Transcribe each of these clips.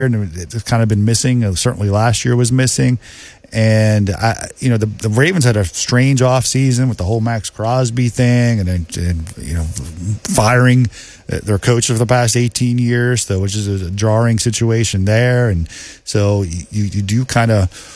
and it's kind of been missing. Certainly last year was missing. And, the Ravens had a strange offseason with the whole Max Crosby thing and firing their coach for the past 18 years, which is a jarring situation there. And so you do kind of,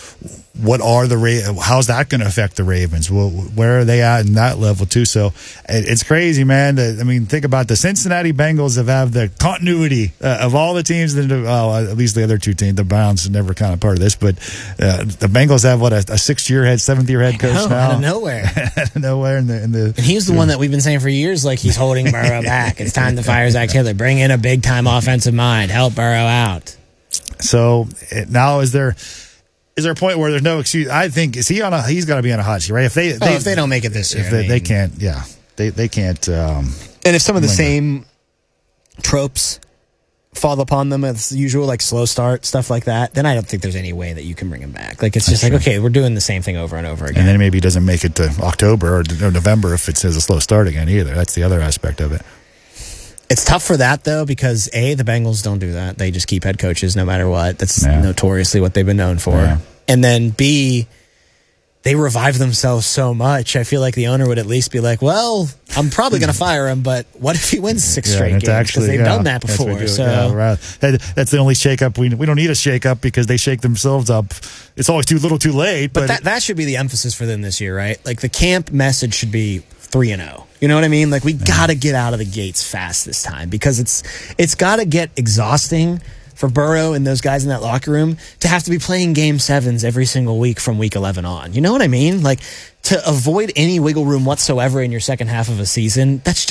how's that going to affect the Ravens? Well, where are they at in that level too? So it's crazy, man. Think about the Cincinnati Bengals have the continuity of all the teams. At least the other two teams, the Browns are never kind of part of this, but the Bengals have a 7th-year head coach now. Out of nowhere. Out of nowhere. And he's the one that we've been saying for years, like he's holding Burrow back. It's time to fire Zach Taylor. Bring in a big-time offensive mind. Help Burrow out. So now is there a point where there's no excuse? I think he's got to be on a hot seat, right? If they don't make it this year, they can't. Yeah, they can't. And if some of the same tropes fall upon them as usual, like slow start, stuff like that, then I don't think there's any way that you can bring him back. Like it's just okay, we're doing the same thing over and over again. And then maybe he doesn't make it to October or November if it says a slow start again either. That's the other aspect of it. It's tough for that, though, because, A, the Bengals don't do that. They just keep head coaches no matter what. That's notoriously what they've been known for. Yeah. And then, B, they revive themselves so much. I feel like the owner would at least be like, well, I'm probably going to fire him, but what if he wins 6 straight games? Because they've done that before. That's the only shakeup. We don't need a shakeup because they shake themselves up. It's always too little too late. But that should be the emphasis for them this year, right? Like, the camp message should be 3-0. You know what I mean? Like, we got to get out of the gates fast this time because it's got to get exhausting for Burrow and those guys in that locker room to have to be playing game 7s every single week from week 11 on. You know what I mean? Like, to avoid any wiggle room whatsoever in your second half of a season, it's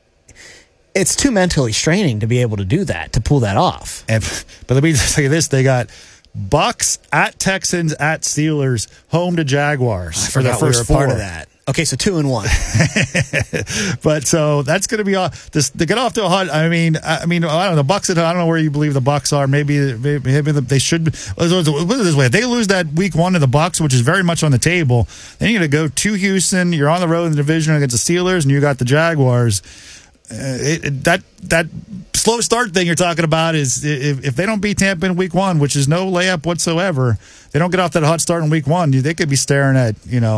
too mentally straining to be able to do that, to pull that off. But let me just say this. They got Bucks at Texans at Steelers, home to Jaguars for the first 4. Part of that. Okay, so 2-1. But so that's going to be to get off to a hot. I don't know. The Bucks. I don't know where you believe the Bucks are. Maybe they should. Put it this way: if they lose that week 1 to the Bucks, which is very much on the table, then you're going to go to Houston. You're on the road in the division against the Steelers, and you got the Jaguars. That slow start thing you're talking about is if they don't beat Tampa in week 1, which is no layup whatsoever, they don't get off that hot start in week 1. They could be staring at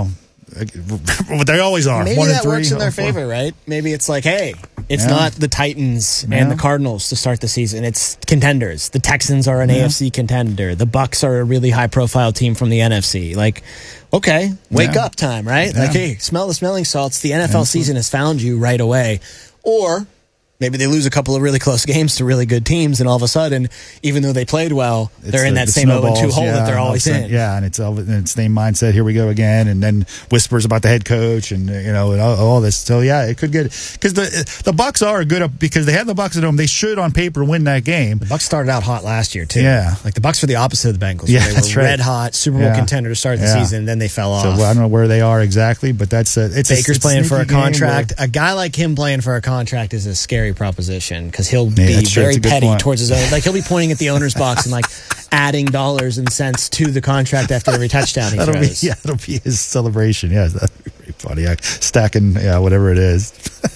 what they always are. Maybe that works in their favor, right? Maybe it's like, hey, it's not the Titans and the Cardinals to start the season. It's contenders. The Texans are an AFC contender. The Bucks are a really high-profile team from the NFC. Like, okay, wake up time, right? Like, hey, smell the smelling salts. The NFL season has found you right away. Or maybe they lose a couple of really close games to really good teams, and all of a sudden, even though they played well, they're in that same 0-2 hole that they're always in. Yeah, and it's the same mindset. Here we go again, and then whispers about the head coach, and and all this. So yeah, it could get because the Bucks are good because they have the Bucks at home. They should, on paper, win that game. The Bucks started out hot last year too. Yeah, like the Bucks were the opposite of the Bengals. Yeah, they were red hot Super Bowl contender to start the season. Then they fell off. So I don't know where they are exactly, but it's Baker's playing for a contract. A guy like him playing for a contract is a scary proposition. Because he'll be very petty towards his own. Like, he'll be pointing at the owner's box and, like, adding dollars and cents to the contract after every touchdown he throws. That'll be his celebration. Yeah, that'd be pretty funny. Stacking, whatever it is.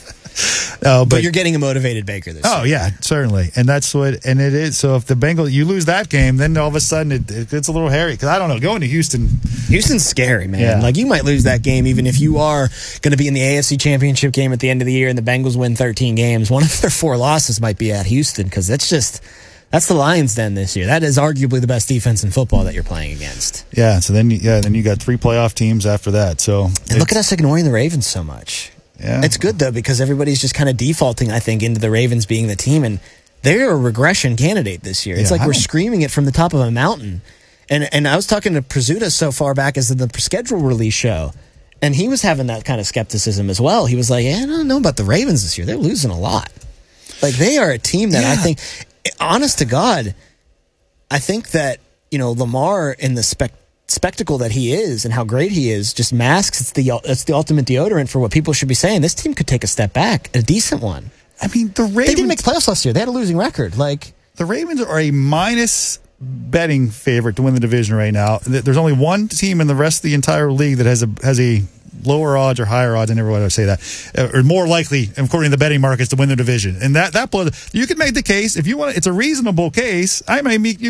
But you're getting a motivated Baker this year. Oh, yeah, certainly. And that's what – and it is. So if the Bengals – you lose that game, then all of a sudden it gets a little hairy. Because I don't know. Going to Houston – Houston's scary, man. Yeah. Like, you might lose that game even if you are going to be in the AFC Championship game at the end of the year and the Bengals win 13 games. One of their 4 losses might be at Houston because that's the Lions' den this year. That is arguably the best defense in football that you're playing against. Yeah, so then you got 3 playoff teams after that. So and look at us ignoring the Ravens so much. Yeah. It's good, though, because everybody's just kind of defaulting, I think, into the Ravens being the team, and they're a regression candidate this year. It's like we're screaming it from the top of a mountain. And I was talking to Prizzuta so far back as the schedule release show, and he was having that kind of skepticism as well. He was like, I don't know about the Ravens this year. They're losing a lot. Like, they are a team that I think, honest to God, I think that, Lamar in the spectacle that he is and how great he is just masks it's the ultimate deodorant for what people should be saying. This team could take a step back, a decent one. I mean, the Ravens, they didn't make playoffs last year. They had a losing record. Like, the Ravens are a minus betting favorite to win the division right now. There's only one team in the rest of the entire league that has a lower odds or higher odds. I never want to say that, or more likely, according to the betting markets, to win the division. And that you can make the case if you want. It's a reasonable case. You